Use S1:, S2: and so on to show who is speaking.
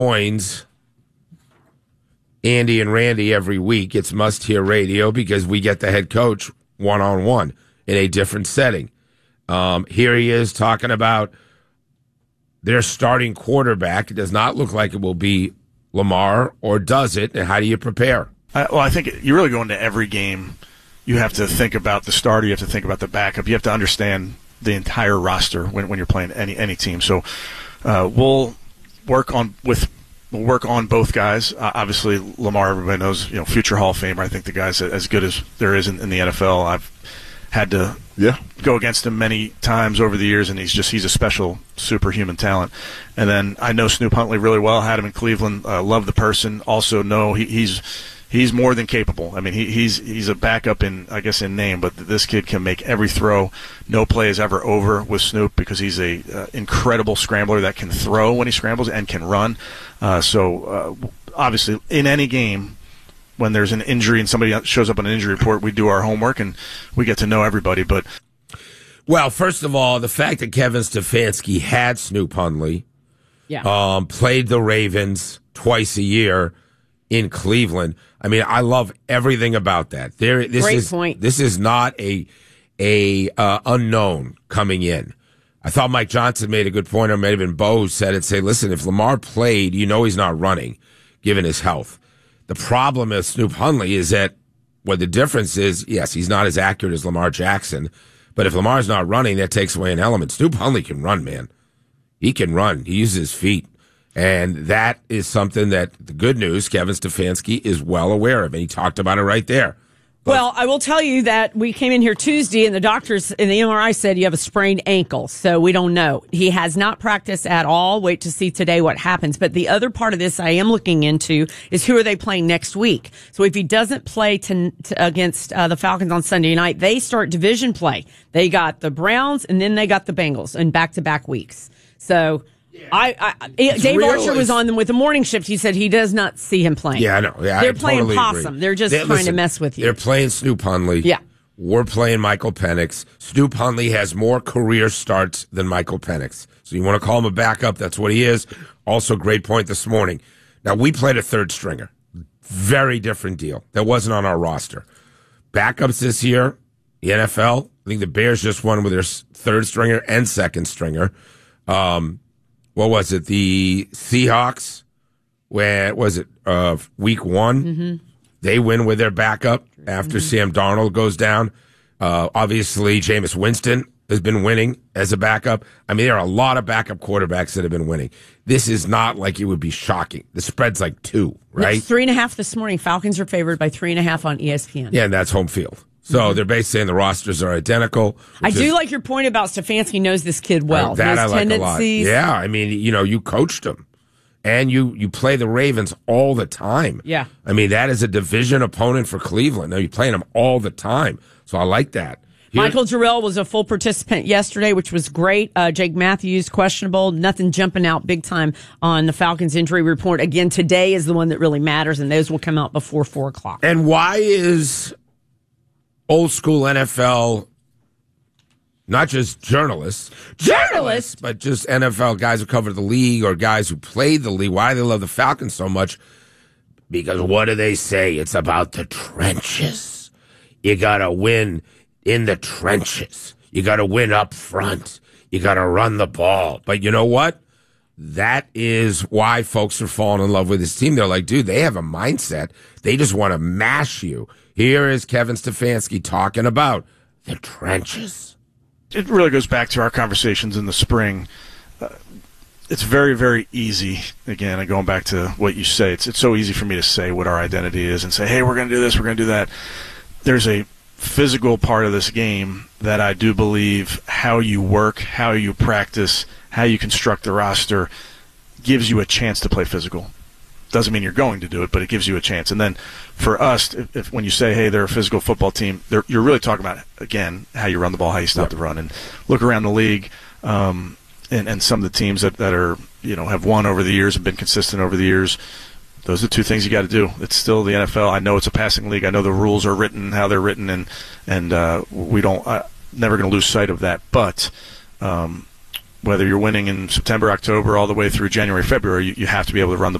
S1: joins Andy and Randy every week. It's must-hear radio because we get the head coach one-on-one in a different setting. Here he is talking about their starting quarterback. It does not look like it will be Lamar, or does it? And how do you prepare?
S2: I think you really go into every game. You have to think about the starter. You have to think about the backup. You have to understand the entire roster when you're playing any team. So we'll work on both guys. Obviously, Lamar, everybody knows, future Hall of Famer. I think the guy's as good as there is in the NFL. I've had to go against him many times over the years, and he's a special superhuman talent. And then I know Snoop Huntley really well. Had him in Cleveland. Love the person. Also know he's more than capable. I mean, he's a backup in name, but this kid can make every throw. No play is ever over with Snoop because he's a incredible scrambler that can throw when he scrambles and can run. So obviously, in any game, when there's an injury and somebody shows up on an injury report, we do our homework and we get to know everybody. But
S1: well, first of all, the fact that Kevin Stefanski had Snoop Huntley, played the Ravens twice a year in Cleveland. I mean, I love everything about that. Great point. This is not a unknown coming in. I thought Mike Johnson made a good point, or may have been Bo who said it. Say, listen, if Lamar played, he's not running, given his health. The problem with Snoop Huntley is that what the difference is, yes, he's not as accurate as Lamar Jackson, but if Lamar's not running, that takes away an element. Snoop Huntley can run, man. He can run. He uses his feet. And that is something that, the good news, Kevin Stefanski is well aware of, and he talked about it right there.
S3: Well, I will tell you that we came in here Tuesday, and the doctors in the MRI said you have a sprained ankle, so we don't know. He has not practiced at all. Wait to see today what happens. But the other part of this I am looking into is who are they playing next week. So if he doesn't play against the Falcons on Sunday night, they start division play. They got the Browns, and then they got the Bengals in back-to-back weeks. So Dave Archer was on them with the morning shift. He said he does not see him playing.
S1: Yeah, I know. Yeah,
S3: they're playing totally possum. Agree. They're just trying to mess with you.
S1: They're playing Snoop Huntley.
S3: Yeah.
S1: We're playing Michael Penix. Snoop Huntley has more career starts than Michael Penix. So you want to call him a backup, that's what he is. Also, great point this morning. Now, we played a third stringer. Very different deal. That wasn't on our roster. Backups this year, the NFL, I think the Bears just won with their third stringer and second stringer. What was it? The Seahawks, week one? Mm-hmm. They win with their backup after Sam Darnold goes down. Obviously, Jameis Winston has been winning as a backup. I mean, there are a lot of backup quarterbacks that have been winning. This is not like it would be shocking. The spread's like 2, right?
S3: It's 3.5 this morning. Falcons are favored by 3.5 on ESPN.
S1: Yeah, and that's home field. So they're basically saying the rosters are identical.
S3: I do like your point about Stefanski knows this kid well.
S1: That
S3: His
S1: I
S3: tendencies.
S1: like a lot. Yeah, I mean, you coached him. And you play the Ravens all the time.
S3: Yeah.
S1: I mean, that is a division opponent for Cleveland. Now, you're playing them all the time. So I like that.
S3: Michael Jarrell was a full participant yesterday, which was great. Jake Matthews, questionable. Nothing jumping out big time on the Falcons injury report. Again, today is the one that really matters, and those will come out before 4 o'clock.
S1: And why is old school NFL, not just journalists, but just NFL guys who cover the league or guys who played the league, why they love the Falcons so much? Because what do they say? It's about the trenches. You got to win in the trenches. You got to win up front. You got to run the ball. But you know what? That is why folks are falling in love with this team. They're like, dude, they have a mindset. They just want to mash you. Here is Kevin Stefanski talking about the trenches.
S2: It really goes back to our conversations in the spring. It's very, very easy. Again, going back to what you say, it's so easy for me to say what our identity is and say, hey, we're going to do this, we're going to do that. There's a physical part of this game that I do believe how you work, how you practice, how you construct the roster gives you a chance to play physical. Doesn't mean you're going to do it, but it gives you a chance. And then for us, if when you say, hey, they're a physical football team, you're really talking about, again, how you run the ball, how you stop the run. And look around the league and some of the teams that are, have won over the years and been consistent over the years. Those are the two things you got to do. It's still the NFL. I know it's a passing league. I know the rules are written, how they're written, and we don't never going to lose sight of that. But whether you're winning in September, October, all the way through January, February, you have to be able to run the